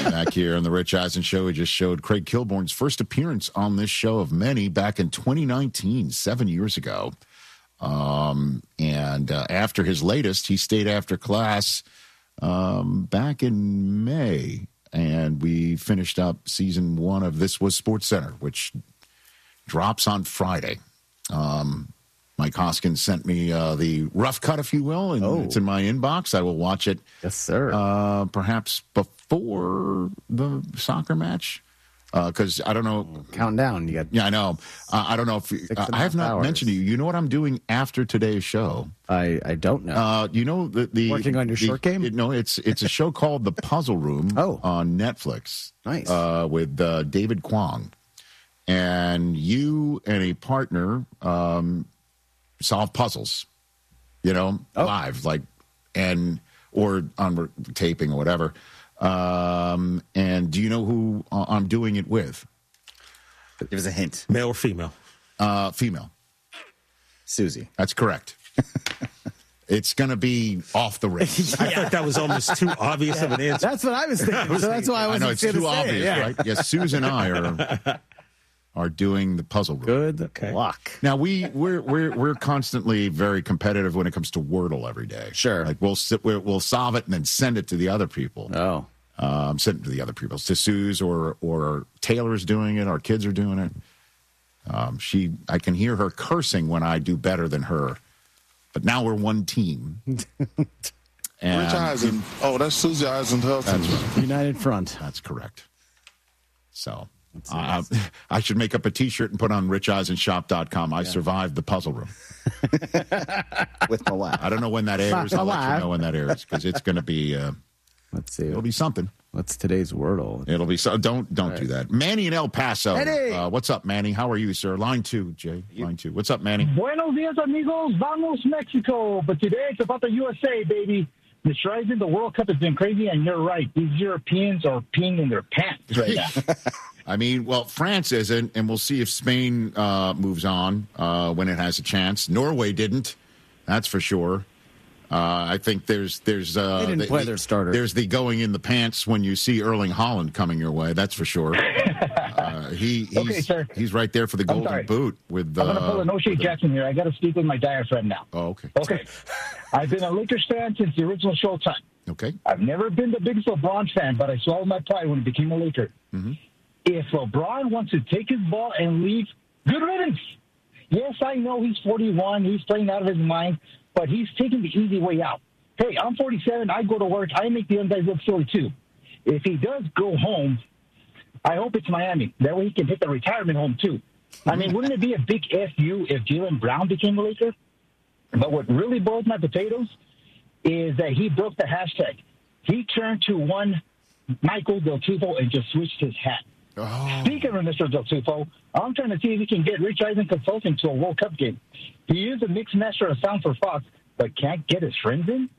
Back here on the Rich Eisen Show, we just showed Craig Kilborn's first appearance on this show of many back in 2019, 7 years ago. And after his latest, he stayed after class back in May. And we finished up season 1 of This Was Sports Center, which drops on Friday. Mike Hoskins sent me the rough cut, if you will, and it's in my inbox. I will watch it. Yes, sir. Perhaps before the soccer match, because I don't know. Countdown. Yeah, I know. I don't know if I have not mentioned to you. You know what I'm doing after today's show? I don't know. You know the working on your short game? No, it's a show called The Puzzle Room on Netflix. Nice. With David Kwong, and you and a partner solve puzzles, live, or on taping or whatever. And do you know who I'm doing it with? Give us a hint. Male or female? Female. Susie. That's correct. It's going to be off the rails. I thought that was almost too obvious of an answer. That's what I was thinking. That's why I was. I know it's too obvious, right? Yes, Susan and I are doing the puzzle room. Good luck. Now we're constantly very competitive when it comes to Wordle every day. Sure, like we'll solve it and then send it to the other people. Send it to the other people. To Suze or Taylor's doing it. Our kids are doing it. I can hear her cursing when I do better than her. But now we're one team. Rich Eisen. Oh, that's Susie Eisenhower. That's right. United Front. That's correct. So. I should make up a T-shirt and put on richeisenshop.com. I survived the puzzle room. With Malak. I don't know when that airs. I'll let you know when that airs because it's going to be. Let's see. It'll be something. What's today's Wordle? It'll be so. Don't do that. Manny in El Paso. What's up, Manny? How are you, sir? Line 2, Jay. Line 2. What's up, Manny? Buenos dias, amigos. Vamos, Mexico. But today it's about the USA, baby. Mr. Eisen, the World Cup has been crazy, and you're right. These Europeans are peeing in their pants right now. I mean, well, France isn't, and we'll see if Spain moves on when it has a chance. Norway didn't, that's for sure. I think there's they didn't play their starter. There's the going in the pants when you see Erling Haaland coming your way. That's for sure. He's right there for the golden boot. With I'm going to pull an O'Shea Jackson here. I got to speak with my diaphragm now. Oh, okay. Okay. I've been a Lakers fan since the original Showtime. Okay. I've never been the biggest LeBron fan, but I swallowed my pride when he became a Laker. Mm-hmm. If LeBron wants to take his ball and leave, good riddance. Yes, I know he's 41. He's playing out of his mind, but he's taking the easy way out. Hey, I'm 47. I go to work. I make the young guys look silly, too. If he does go home, I hope it's Miami. That way he can hit the retirement home, too. I mean, wouldn't it be a big FU if Jaylen Brown became a Laker? But what really boils my potatoes is that he broke the hashtag. He turned to one Michael Del Tufo and just switched his hat. Oh. Speaking of Mr. Del Tufo, I'm trying to see if he can get Rich Eisen Consulting to a World Cup game. He is a mix master of sound for Fox, but can't get his friends in?